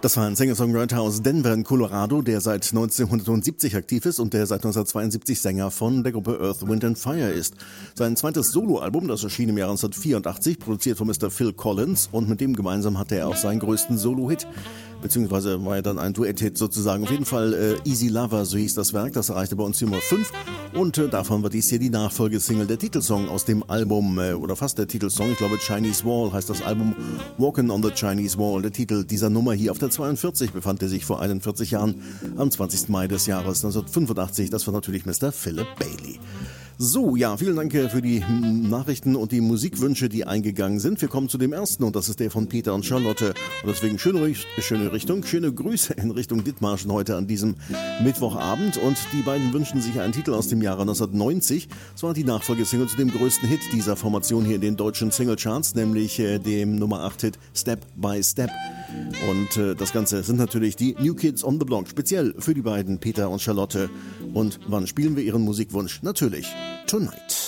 Das war ein Singer-Songwriter aus Denver in Colorado, der seit 1970 aktiv ist und der seit 1972 Sänger von der Gruppe Earth, Wind & Fire ist. Sein zweites Soloalbum, das erschien im Jahr 1984, produziert von Mr. Phil Collins, und mit dem gemeinsam hatte er auch seinen größten Solo-Hit. Beziehungsweise war er dann ein Duett-Hit sozusagen. Auf jeden Fall Easy Lover, so hieß das Werk. Das erreichte bei uns die Nummer 5. Und davon war dies hier die Nachfolgesingle, der Titelsong aus dem Album, oder fast der Titelsong, ich glaube Chinese Wall heißt das Album, Walking on the Chinese Wall. Der Titel dieser Nummer hier auf der 42 befand er sich vor 41 Jahren am 20. Mai des Jahres 1985. Das war natürlich Mr. Philip Bailey. So, ja, vielen Dank für die Nachrichten und die Musikwünsche, die eingegangen sind. Wir kommen zu dem ersten, und das ist der von Peter und Charlotte. Und deswegen schöne Grüße in Richtung Dithmarschen heute an diesem Mittwochabend. Und die beiden wünschen sich einen Titel aus dem Jahre 1990. Es war die Nachfolgesingle zu dem größten Hit dieser Formation hier in den deutschen Singlecharts, nämlich dem Nummer 8-Hit Step by Step. Und das Ganze sind natürlich die New Kids on the Block, speziell für die beiden Peter und Charlotte. Und wann spielen wir ihren Musikwunsch? Natürlich Tonight.